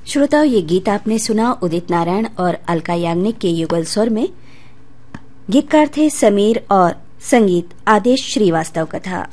श्रोताओं, ये गीत आपने सुना उदित नारायण और अलका याग्निक के युगल स्वर में। गीतकार थे समीर और संगीत आदेश श्रीवास्तव का था।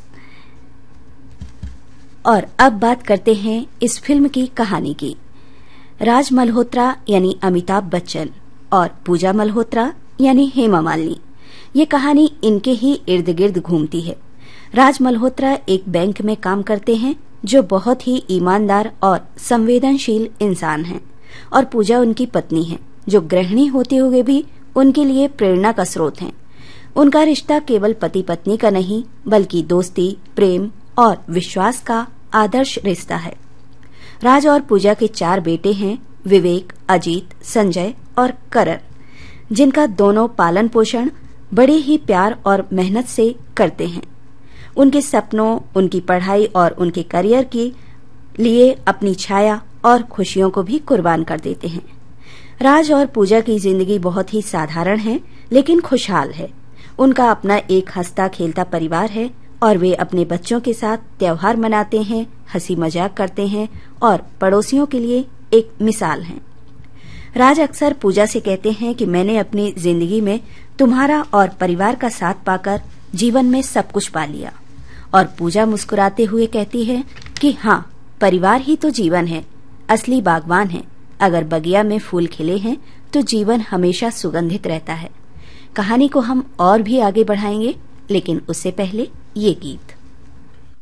और अब बात करते हैं इस फिल्म की कहानी की। राज मल्होत्रा यानी अमिताभ बच्चन और पूजा मल्होत्रा यानी हेमा मालिनी, ये कहानी इनके ही इर्द गिर्द घूमती है। राज मल्होत्रा एक बैंक में काम करते हैं जो बहुत ही ईमानदार और संवेदनशील इंसान हैं, और पूजा उनकी पत्नी है जो गृहिणी होते हुए भी उनके लिए प्रेरणा का स्रोत हैं। उनका रिश्ता केवल पति पत्नी का नहीं बल्कि दोस्ती, प्रेम और विश्वास का आदर्श रिश्ता है। राज और पूजा के 4 बेटे हैं, विवेक, अजीत, संजय और करण, जिनका दोनों पालन पोषण बड़े ही प्यार और मेहनत से करते हैं। उनके सपनों, उनकी पढ़ाई और उनके करियर के लिए अपनी छाया और खुशियों को भी कुर्बान कर देते हैं। राज और पूजा की जिंदगी बहुत ही साधारण है लेकिन खुशहाल है। उनका अपना एक हंसता खेलता परिवार है और वे अपने बच्चों के साथ त्योहार मनाते हैं, हंसी मजाक करते हैं और पड़ोसियों के लिए एक मिसाल हैं। राज अक्सर पूजा से कहते हैं कि मैंने अपनी जिंदगी में तुम्हारा और परिवार का साथ पाकर जीवन में सब कुछ पा लिया। और पूजा मुस्कुराते हुए कहती है कि हाँ, परिवार ही तो जीवन है, असली बागवान है। अगर बगिया में फूल खिले हैं तो जीवन हमेशा सुगंधित रहता है। कहानी को हम और भी आगे बढ़ाएंगे, लेकिन उससे पहले ये गीत।